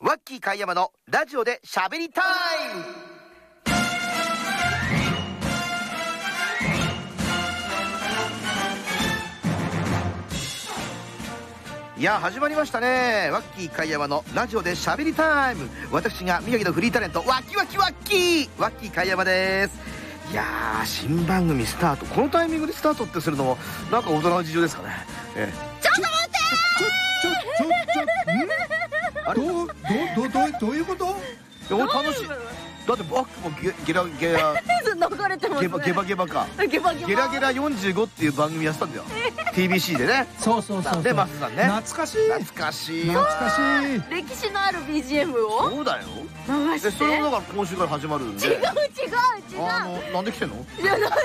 ワッキー貝山のラジオでしゃべりタイム。いや始まりましたね。ワッキー貝山のラジオでしゃべりタイム。私が宮城のフリータレントワッキーワッキー貝山です。いやー新番組スタート、このタイミングでスタートってするのもなんか大人の事情ですかね。 ちょっと待って。どういうこと？ 楽しい。だってバックもゲラゲラ流れてますね。 ゲバゲバかゲバゲバゲラゲラ45っていう番組やってたんだよTBC でね。 そうでマスさんね、 懐かしい歴史のある BGM をそうだよ。 流してでそれもだから今週から始まるんで。 違うなんで来てんの？ いや私の番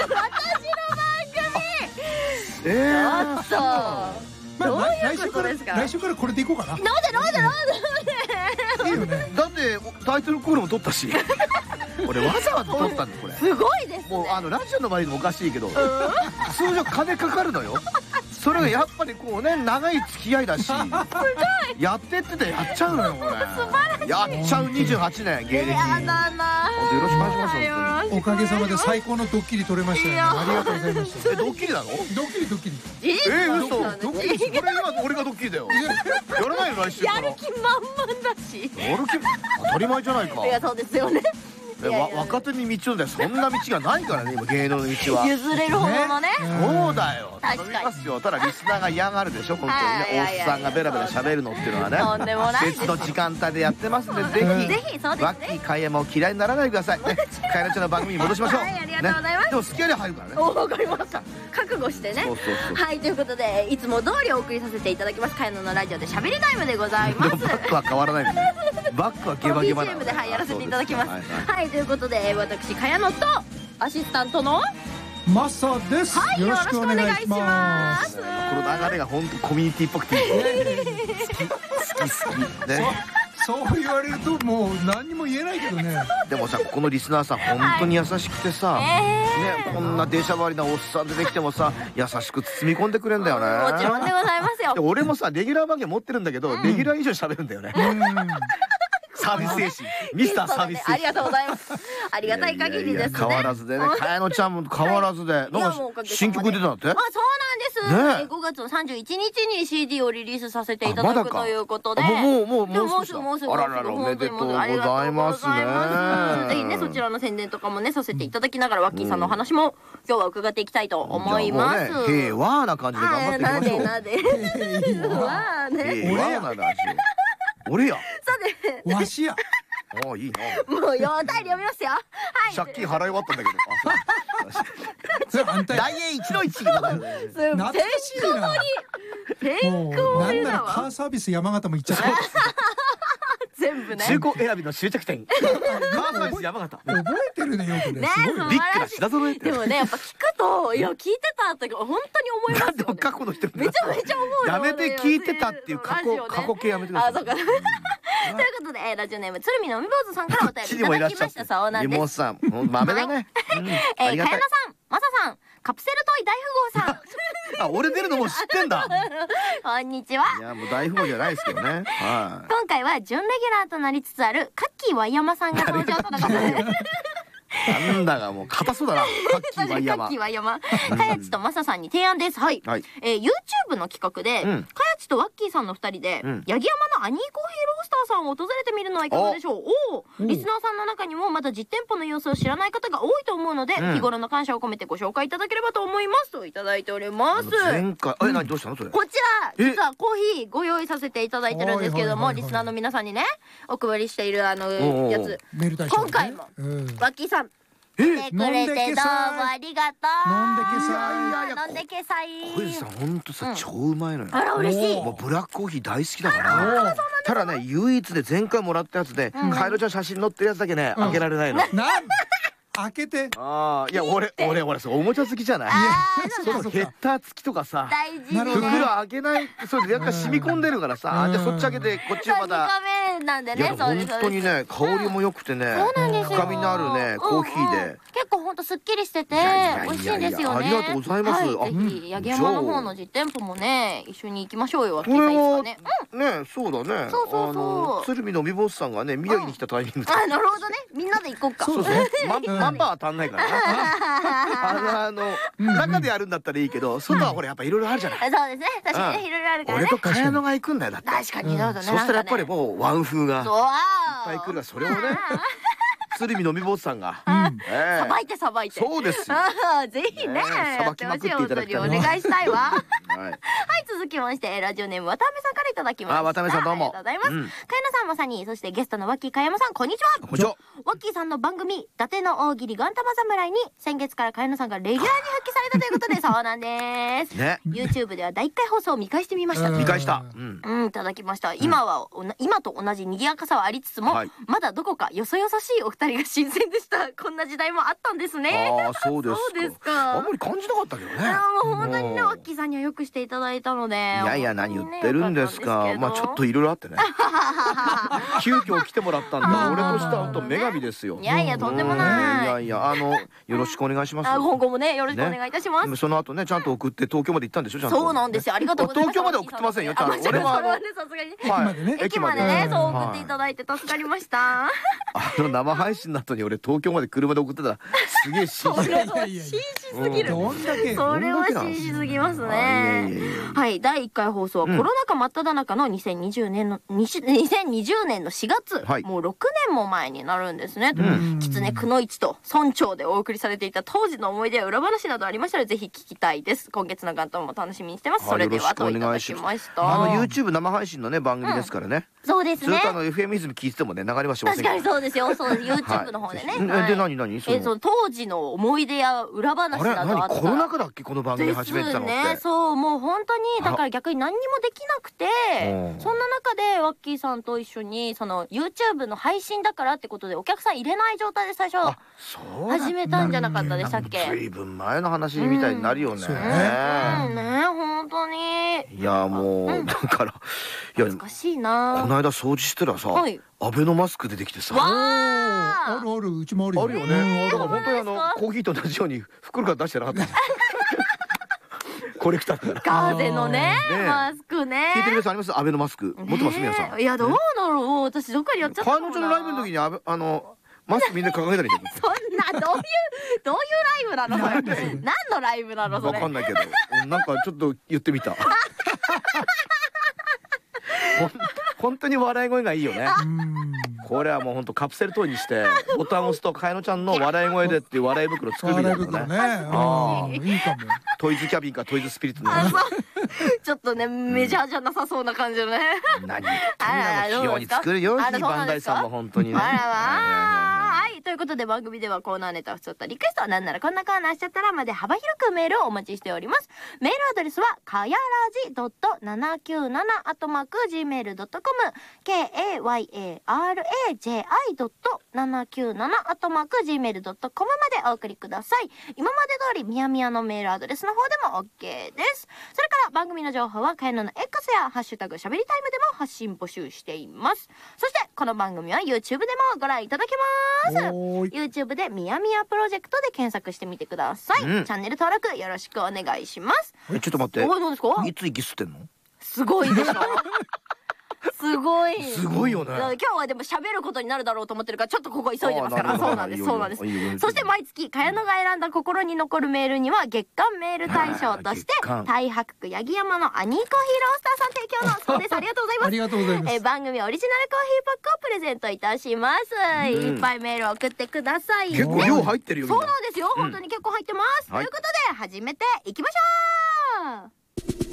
組ちょっとどういうことですか？ 来週からこれでいこうかな。 なんでいいよね。 だってタイトルコールも撮ったし俺わざわざ撮ったんだこれ。 すごいですね。 もうラジオの前でもおかしいけど通常金かかるのよ。それがやっぱりこうね長い付き合いだしやってっててやっちゃうのよこれ。やっちゃう28年芸歴。 やだな。 本当よろしくお願いします本当に。 おかげさまで最高のドッキリ撮れましたよね。ありがとうございました。 ドッキリなの？ ドッキリ。 嘘。 ドッキリ。 これ今俺がドッキリだよ。やらないの来週から。 やる気満々だし。 やる気当たり前じゃないか。 いやそうですよね。 若手に道をね、そんな道がないからね今芸能の道は。 譲れるほどのね。 そうだよ。 確かに頼みますよ。ただリスナーが嫌がるでしょ本当にね。大須さんがベラベラ喋るのっていうのはね。 とんでもないです。 別の時間帯でやってますんでぜひそうですワッキー貝山を嫌いにならないでくださいね。貝原ちゃんの番組に戻しましょう。 はいありがとうございます。 でも好きありゃ入るからね。 わかりました。覚悟してね。 そうはいということでいつも通りお送りさせていただきます貝野のラジオでしゃべりタイムでございます。 バックは変わらないのね。バックはゲバゲバな BGM でやらせていただきます。 はいはいということで私茅野とアシスタントのマッサです。 よろしくお願いします。 この流れが本当コミュニティっぽくていい。好きね。 そう言われるともう何にも言えないけどね。 でもさここのリスナーさん本当に優しくてさ、ねこんな電車回りなおっさん出てきてもさ優しく包み込んでくれんだよね。 もちろんでございますよ。 で俺もさレギュラー番組持ってるんだけどレギュラー以上喋るんだよね。サービス精神ミスターサービス精神。 ありがとうございます。ありがたい限りですね。 変わらずでね茅野ちゃんも変わらずでなんか新曲出たんだって。 そうなんです。5月の31日に CD をリリースさせていただくということで、 もうすぐあらららおめでとうございますね。 ぜひねそちらの宣伝とかもねさせていただきながらワッキーさんのお話も今日は伺っていきたいと思います。 平和な感じで頑張っていきましょう。 なで平和なラジオ。俺やわしや。 ああいいな。 もうお便り読みますよ。 借金払い終わったんだけど。大英一の一。 懐かしいな。なんならカーサービス山形も行っちゃった。 全部ね。 中古選びの終着点。カーサービス山形。 覚えてるねよくね。 ねビッグな品揃え。 でもねやっぱ聞くといや聞いてたって本当に思いますよね。 なんでも過去の人めちゃめちゃ思うよ。 やめて聞いてたっていう過去形やめてください。 あそうか。ということでラジオネーム鶴見の海坊主さんからお便りいただきました。そうなんです。 妹さん豆だね。 茅野さんマサさんカプセルトイ大富豪さん。 あ俺出るのもう知ってんだ。 こんにちは。 いやもう大富豪じゃないですけどね。 今回は準レギュラーとなりつつあるカッキーワイヤマさんが登場とのことで。 なんだかもう硬そうだな。カッキーワイヤマ。 カッキーワイヤマ。かやちとマサさんに提案です。はい。YouTube の企画でかやちとワッキーさんの2人で八木山のアニーコーヒーロースターさんを訪れてみるのはいかがでしょう。リスナーさんの中にもまだ実店舗の様子を知らない方が多いと思うので日頃の感謝を込めてご紹介いただければと思いますといただいております。 前回何どうしたのそれ。 こちら実はコーヒーご用意させていただいてるんですけれどもリスナーの皆さんにねお配りしているやつ今回もワッキーさん来てくれてどうもありがとう。飲んでけさい。 小泉さんほんとさ超うまいのよ。 あら嬉しい。 もうブラックコーヒー大好きだから。ただね唯一で前回もらったやつでカエルちゃん写真載ってるやつだけね開けられないの。 開けて。 ああいや俺そうおもちゃ好きじゃない。そうヘッダー付きとかさ袋開けないそれでなんか染み込んでるからさじゃあそっち開けてこっちはまだ。 なんでね。 本当にね香りも良くてね深みのあるねコーヒーで。 結構ほほんとすっきりしてて美味しいんですよね。 ありがとうございます。 ぜひ八木山の方の実店舗もね一緒に行きましょうよ。ワッキーさんいつかね。 ね、そうだね。 そう鶴見のみぼすさんがね宮城に来たタイミングで。 なるほどね。みんなで行こうか。 そうそう。マンパは足んないからね。中でやるんだったらいいけど、外はほらやっぱいろいろあるじゃない。 そうですね。確かにいろいろあるからね。 俺と茅野が行くんだよだって。 確かにそうだね。 そしたらやっぱりもうワン風がいっそうぱい来るから、それをね鶴見のみぼすさんがさばいてさばいて。 そうですよ。 ぜひねさばきまくっていただきたい。 お願いしたいわ。 はい、 続きましてラジオネーム渡辺さんからいただきました。 渡辺さんどうもありがとうございます。かやなさんまさに、そしてゲストのワッキーかやまさん、こんにちは。 こんにちは。 ワッキーさんの番組伊達の大喜利ガンタマ侍に先月からかやなさんがレギュラーに復帰されたということでそうなんですね。YouTube では第1回放送を見返してみました。 見返した。 いただきました。今と同じ賑やかさはありつつも、まだどこかよそよそしいお二人が新鮮でした。こんな時代もあったんですね。 ああ、そうですか。あんまり感じなかったけどね。 もう本当にね、ワッキーさんにはよくしていただいたので。 いやいや、何言ってるんですか。まあちょっといろいろあってね。急遽来てもらったんで、俺としては本当女神ですよ。 いやいや、とんでもない。 いやいや、よろしくお願いします。 今後もね、よろしくお願いいたします。 その後ね、ちゃんと送って東京まで行ったんでしょ、ちゃんと。 そうなんですよ。ありがとうございます。 東京まで送ってませんよ。俺はさすがに駅までね、そう送っていただいて助かりました。 生配信の後に俺東京まで車で送ってたらすげえ紳士。 紳士すぎる。それは紳士すぎますね。はい、第1回放送はコロナ禍真っ只中の2020年の4月、もう6年も前になるんですね。狐くのいちと村長でお送りされていた当時の思い出や裏話などありましたらぜひ聞きたいです。今月の元旦も楽しみにしてます。それではといただきました。 YouTube 生配信のね番組ですからね。 そうですね。 ずっとFM 泉聞いててもね流れはしません。 確かにそうですよ。そうです。YouTube の方でね。 で何？ その当時の思い出や裏話などあった。 コロナ禍だっけこの番組始めてたのって。 ね、そうもう本当にだから逆に何にもできなくて、そんな中でワッキーさんと一緒にその YouTube の配信だからってことでお客さん入れない状態で最初始めたんじゃなかったでしたっけ？ 随分前の話みたいになるよね。 ね本当に。 いやもうだから難しいな。 この間掃除してたらさ、アベノマスク出てきてさ。 あるある、うちもあるよ。 あるよね。だから本当にコーヒーと同じように袋から出してなかった。コレクターだから。 ガーゼのねマスクね。 聞いてる皆さんあります？アベノマスク持ってます皆さん。 いやどうだろう。私どっかでやっちゃった。 かやのちゃんのライブの時にマスクみんな掲げたらいいんだよ。 そんなどういうライブなの？何のライブなのそれ？ わかんないけど、なんかちょっと言ってみた。本当に笑い声がいいよね。これはもう本当カプセルトイにしてボタンを押すとかやのちゃんの笑い声でっていう笑い袋作るみたいなね。 いいかも。 トイズキャビンかトイズスピリッツの。 ちょっとねメジャーじゃなさそうな感じのね。 何言ってんの？器用に作るよバンダイさんも本当にね。 はい、ということで番組ではコーナーネタ、ふつおたリクエスト、なんならこんなコーナーしちゃったらまで幅広くメールをお待ちしております。メールアドレスはかやらじ .797@gmail.com kayaraji.797@gmail.com までお送りください。今まで通りみやみやのメールアドレスの方でも OK です。それから番組の情報はかやのの X やハッシュタグしゃべりタイムでも発信募集しています。そしてこの番組は YouTube でもご覧いただけます。YouTube でみやみやプロジェクトで検索してみてください。チャンネル登録よろしくお願いします。 ちょっと待って。 どうですか？ いつ息吸ってんの？すごいでしょ。すごい。 すごいよね。 今日はでも喋ることになるだろうと思ってるからちょっとここ急いでますから。そうなんです。そうなんです。そして毎月かやのが選んだ心に残るメールには月間メール大賞として太白区八木山のアニーコーヒーロースターさん提供のそうです。ありがとうございます。 ありがとうございます。 番組オリジナルコーヒーパックをプレゼントいたします。いっぱいメールを送ってください。 結構量入ってるよ。 そうなんですよ。本当に結構入ってます。ということで始めていきましょう。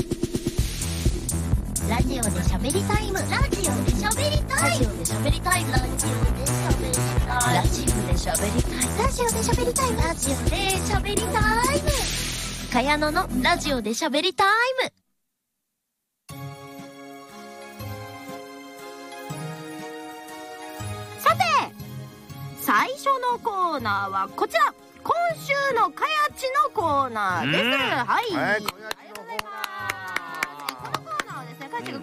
ラジオで喋りタイム。ラジオで喋りタイム。ラジオで喋りタイム。ラジオで喋りタイム。ラジオで喋りタイム。ラジオで喋りタイム。かやののラジオで喋りタイム。さて最初のコーナーはこちら。今週のかやちのコーナーです。はい。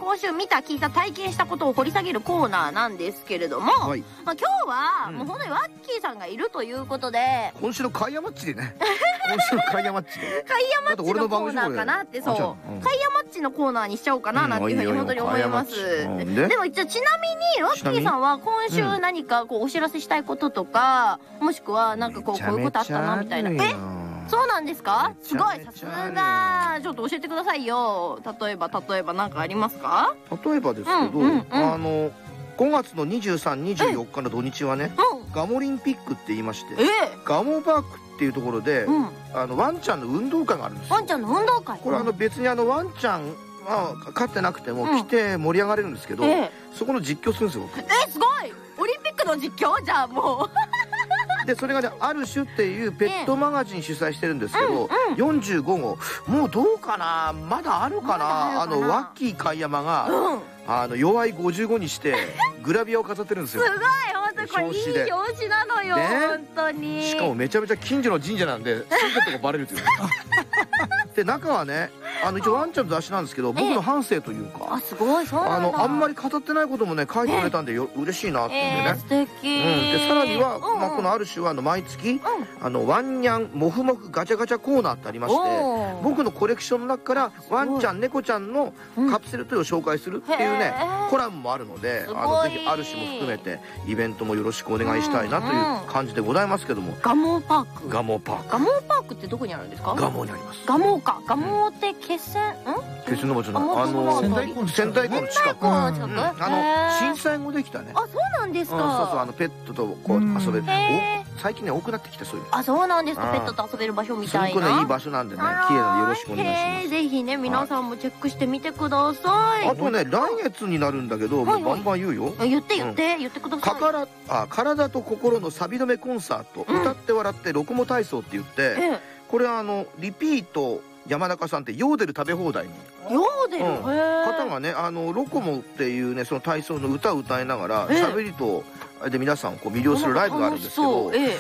今週見た聞いた体験したことを掘り下げるコーナーなんですけれども、 はい、 まあ今日はもう本当にワッキーさんがいるということで、 今週のカイヤマッチでね今週のカイヤマッチでカイヤマッチのコーナーかなって、そう、カイヤマッチのコーナーにしちゃおうかななんていうふうに本当に思います。でも一応ちなみにワッキーさんは今週何かこうお知らせしたいこととか、もしくはなんかこういうことあったなみたいな。そうなんですか？すごい、さすが。ちょっと教えてくださいよ。例えば何かありますか？ 例えばですけど、5月の23、24日の土日はね、ガモリンピックって言いまして、ガモパークっていうところで、ワンちゃんの運動会があるんですよ。 ワンちゃんの運動会？ これ別にワンちゃんは飼ってなくても来て盛り上がれるんですけど、そこの実況するんですよ。 すごい！オリンピックの実況？じゃあもう。 でそれがね、ある種っていうペットマガジン主催してるんですけど、45号もうどうかな、まだあるかな、ワッキー貝山が、弱い55にしてグラビアを飾ってるんですよ。 すごい、本当にこれいい表紙なのよ、本当に。 しかもめちゃめちゃ近所の神社なんで住んでるとこバレるっていうで中はね、一応ワンちゃんの雑誌なんですけど、僕の半生というか、 すごい、そうなんだ。 あんまり語ってないこともね書いてくれたんで嬉しいなってんでね。 素敵。 でさらにはこのある種は毎月ワンニャンモフモフガチャガチャコーナーってありまして、僕のコレクションの中からワンちゃん猫ちゃんのカプセルトイを紹介するっていうねコラムもあるので、ぜひある種も含めてイベントもよろしくお願いしたいなという感じでございますけども。 ガモパーク。 ガモパーク。 ガモパークってどこにあるんですか？ ガモにあります。 ガモか。ガモって決戦？ 決戦の場所の仙台港の近く。震災後できたね。 あ、そうなんですか。 そうそう、ペットとこう遊べる。最近ね多くなってきた、そういう。 あ、そうなんですか。ペットと遊べる場所みたいな。 すごくねいい場所なんでね、綺麗なのでよろしくお願いします。 ぜひね皆さんもチェックしてみてください。 あとね、来月になるんだけど、バンバン言うよ。 言ってください。 体と心のサビ止めコンサート、歌って笑ってロコモ体操って言って、これリピート山中さんってヨーデル食べ放題にヨーデル方がね、ロコモっていうねその体操の歌を歌いながら喋りとで皆さんをこう魅了するライブがあるんですけど、